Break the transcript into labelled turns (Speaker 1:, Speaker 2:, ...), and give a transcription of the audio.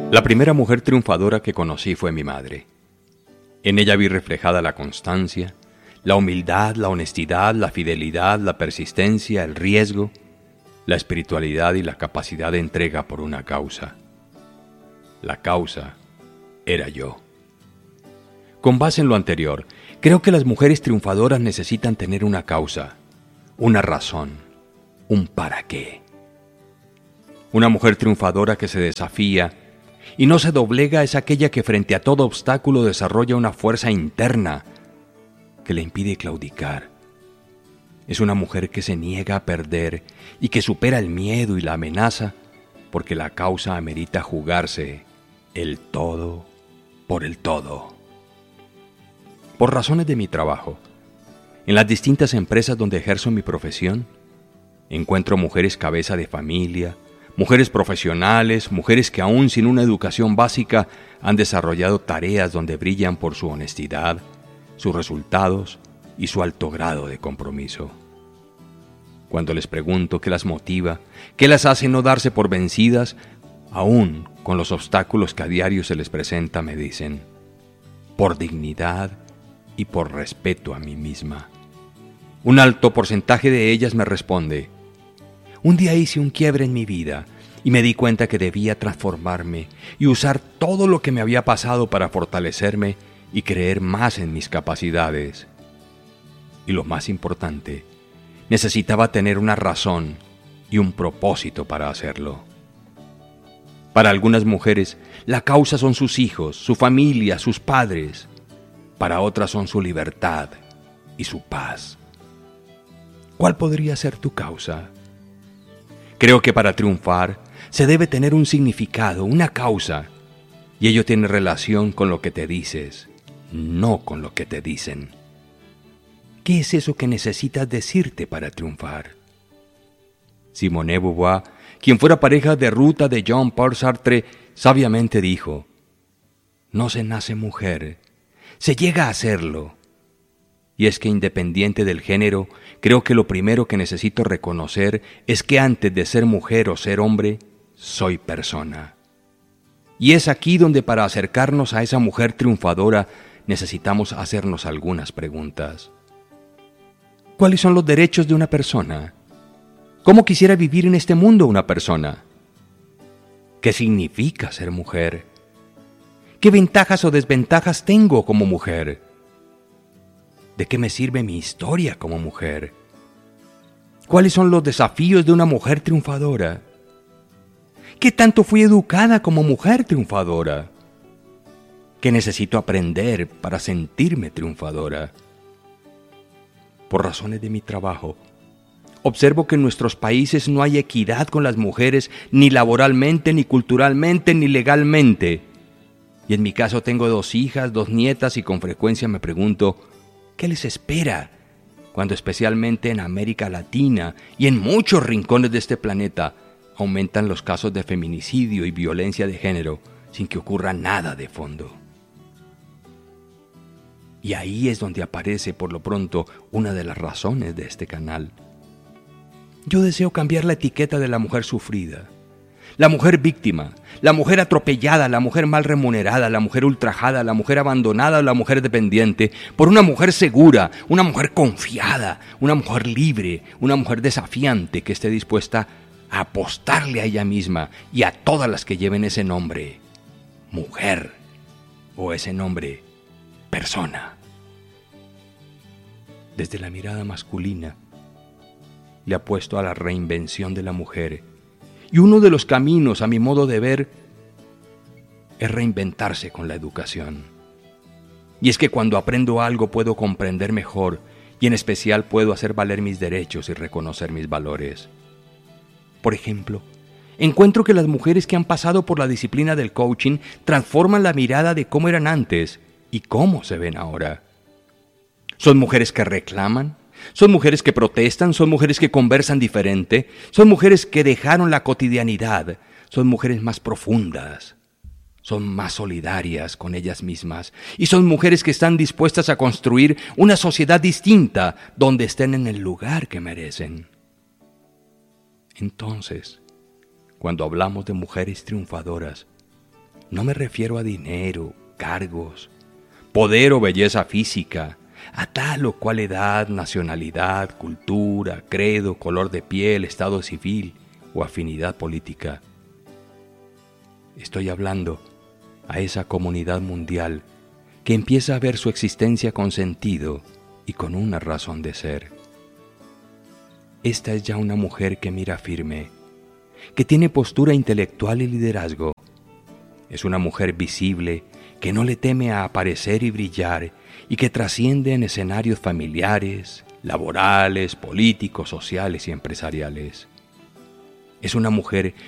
Speaker 1: La primera mujer triunfadora que conocí fue mi madre. En ella vi reflejada la constancia, la humildad, la honestidad, la fidelidad, la persistencia, el riesgo, la espiritualidad y la capacidad de entrega por una causa. La causa era yo. Con base en lo anterior, creo que las mujeres triunfadoras necesitan tener una causa, una razón, un para qué. Una mujer triunfadora que se desafía y no se doblega es aquella que frente a todo obstáculo desarrolla una fuerza interna que le impide claudicar. Es una mujer que se niega a perder y que supera el miedo y la amenaza porque la causa amerita jugarse el todo por el todo. Por razones de mi trabajo, en las distintas empresas donde ejerzo mi profesión, encuentro mujeres cabeza de familia, mujeres profesionales, mujeres que aún sin una educación básica han desarrollado tareas donde brillan por su honestidad, sus resultados y su alto grado de compromiso. Cuando les pregunto qué las motiva, qué las hace no darse por vencidas, aún con los obstáculos que a diario se les presenta, me dicen, por dignidad y por respeto a mí misma. Un alto porcentaje de ellas me responde, un día hice un quiebre en mi vida y me di cuenta que debía transformarme y usar todo lo que me había pasado para fortalecerme y creer más en mis capacidades. Y lo más importante, necesitaba tener una razón y un propósito para hacerlo. Para algunas mujeres, la causa son sus hijos, su familia, sus padres. Para otras son su libertad y su paz. ¿Cuál podría ser tu causa? Creo que para triunfar se debe tener un significado, una causa, y ello tiene relación con lo que te dices, no con lo que te dicen. ¿Qué es eso que necesitas decirte para triunfar? Simone de Beauvoir, quien fuera pareja de ruta de Jean-Paul Sartre, sabiamente dijo, no se nace mujer, se llega a serlo. Y es que independiente del género, creo que lo primero que necesito reconocer es que antes de ser mujer o ser hombre, soy persona. Y es aquí donde para acercarnos a esa mujer triunfadora necesitamos hacernos algunas preguntas. ¿Cuáles son los derechos de una persona? ¿Cómo quisiera vivir en este mundo una persona? ¿Qué significa ser mujer? ¿Qué ventajas o desventajas tengo como mujer? ¿De qué me sirve mi historia como mujer? ¿Cuáles son los desafíos de una mujer triunfadora? ¿Qué tanto fui educada como mujer triunfadora? ¿Qué necesito aprender para sentirme triunfadora? Por razones de mi trabajo, observo que en nuestros países no hay equidad con las mujeres, ni laboralmente, ni culturalmente, ni legalmente. Y en mi caso tengo 2 hijas, 2 nietas y con frecuencia me pregunto, ¿qué les espera cuando especialmente en América Latina y en muchos rincones de este planeta aumentan los casos de feminicidio y violencia de género sin que ocurra nada de fondo? Y ahí es donde aparece por lo pronto una de las razones de este canal. Yo deseo cambiar la etiqueta de la mujer sufrida, la mujer víctima, la mujer atropellada, la mujer mal remunerada, la mujer ultrajada, la mujer abandonada o la mujer dependiente, por una mujer segura, una mujer confiada, una mujer libre, una mujer desafiante que esté dispuesta a apostarle a ella misma y a todas las que lleven ese nombre, mujer, o ese nombre, persona. Desde la mirada masculina, le apuesto a la reinvención de la mujer. Y uno de los caminos, a mi modo de ver, es reinventarse con la educación. Y es que cuando aprendo algo puedo comprender mejor y en especial puedo hacer valer mis derechos y reconocer mis valores. Por ejemplo, encuentro que las mujeres que han pasado por la disciplina del coaching transforman la mirada de cómo eran antes y cómo se ven ahora. Son mujeres que reclaman, son mujeres que protestan, son mujeres que conversan diferente, son mujeres que dejaron la cotidianidad, son mujeres más profundas, son más solidarias con ellas mismas y son mujeres que están dispuestas a construir una sociedad distinta donde estén en el lugar que merecen. Entonces, cuando hablamos de mujeres triunfadoras, No me refiero a dinero, cargos, poder o belleza física, a tal o cual edad, nacionalidad, cultura, credo, color de piel, estado civil o afinidad política. Estoy hablando a esa comunidad mundial que empieza a ver su existencia con sentido y con una razón de ser. Esta es ya una mujer que mira firme, que tiene postura intelectual y liderazgo. Es una mujer visible que no le teme a aparecer y brillar y que trasciende en escenarios familiares, laborales, políticos, sociales y empresariales. Es una mujer